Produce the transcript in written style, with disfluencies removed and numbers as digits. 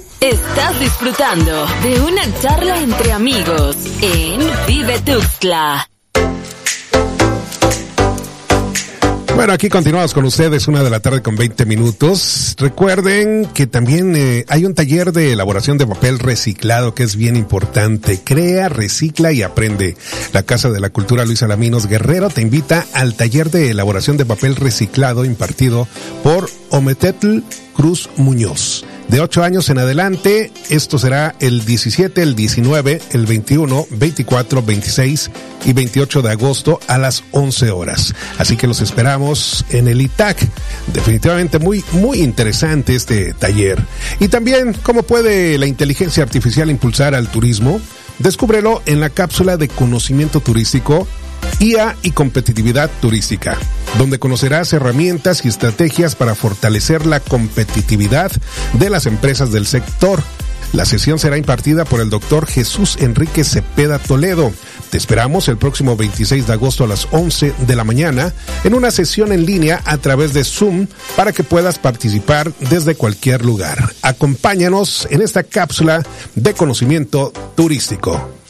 Estás disfrutando de una charla entre amigos en Vive Tuxtla. Bueno, aquí continuamos con ustedes, 1:20 p.m. Recuerden que también hay un taller de elaboración de papel reciclado que es bien importante. Crea, recicla y aprende. La Casa de la Cultura Luis Alaminos Guerrero te invita al taller de elaboración de papel reciclado impartido por Ometetl Cruz Muñoz. De 8 años en adelante, esto será el 17, el 19, el 21, 24, 26 y 28 de agosto a las 11 horas. Así que los esperamos en el ITAC. Definitivamente muy interesante este taller. Y también, ¿cómo puede la inteligencia artificial impulsar al turismo? Descúbrelo en la cápsula de conocimiento turístico IA y competitividad turística, donde conocerás herramientas y estrategias para fortalecer la competitividad de las empresas del sector. La sesión será impartida por el doctor Jesús Enrique Cepeda Toledo. Te esperamos el próximo 26 de agosto a las 11 de la mañana en una sesión en línea a través de Zoom para que puedas participar desde cualquier lugar. Acompáñanos en esta cápsula de conocimiento turístico.